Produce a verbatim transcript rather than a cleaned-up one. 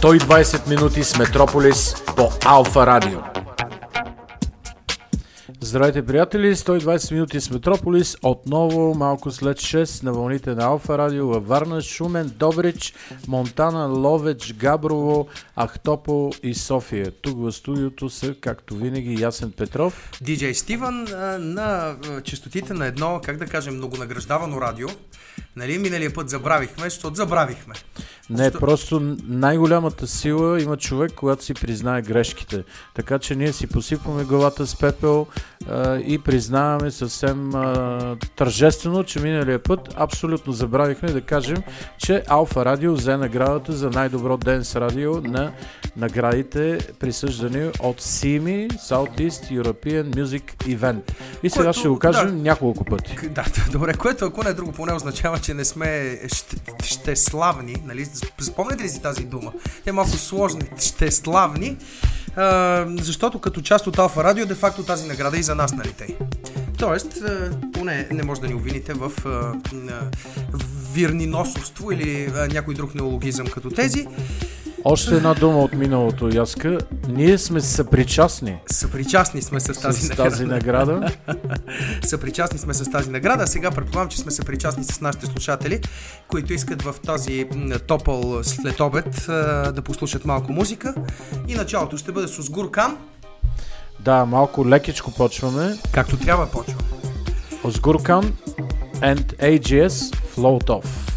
сто и двайсет минути с Метрополис по Алфа Радио. Здравейте, приятели! сто и двайсет минути с Метрополис. Отново малко след шест на вълните на Алфа Радио във Варна, Шумен, Добрич, Монтана, Ловеч, Габрово, Ахтопол и София. Тук в студиото са, както винаги, Ясен Петров. Диджей Стивън на честотите на едно, как да кажем, многонаграждавано радио. Нали, миналия път забравихме, защото забравихме. Не, Защо... просто най-голямата сила има човек, когато си признае грешките. Така че ние си посипваме главата с пепел а, и признаваме съвсем а, тържествено, че миналия път абсолютно забравихме да кажем, че Алфа Радио взе наградата за най-добро денс радио на наградите, присъждани от сими Southeast European Music Event. И сега което, ще го кажем да, няколко пъти. Да, добре, което ако не е друго, поне означава, че не сме ще, ще славни, нали? Спомняте ли си тази дума? Те е малко сложни, ще славни, а, защото като част от Алфа Радио, де факто тази награда и за нас, нали тъй. Тоест, а, поне не може да ни обвините в а, а, вирниносовство или а, някой друг неологизъм като тези. Още една дума от миналото, Яска. Ние сме съпричастни. Съпричастни сме с тази с награда. Тази награда. съпричастни сме с тази награда. Сега предполагам, че сме съпричастни с нашите слушатели, които искат в този топъл след обед да послушат малко музика. И началото ще бъде с Озгуркан. Да, малко лекичко почваме. Както трябва почваме. Озгуркан and ей джи ес Float Off.